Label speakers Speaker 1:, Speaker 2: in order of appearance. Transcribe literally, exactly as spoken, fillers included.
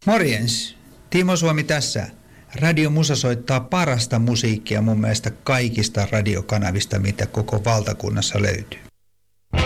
Speaker 1: Morjens, Timo Suomi tässä. Radio Musa soittaa parasta musiikkia mun mielestä kaikista radiokanavista, mitä koko valtakunnassa löytyy.